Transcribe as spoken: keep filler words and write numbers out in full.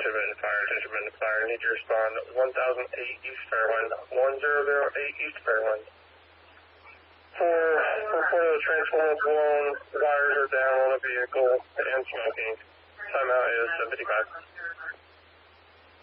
been fire, attention been fire. Need to respond one thousand eight East Fairwind, one thousand eight East Fairwind. For, for the transformer blown, wires are down on the vehicle and smoking. Timeout is seven fifty-five.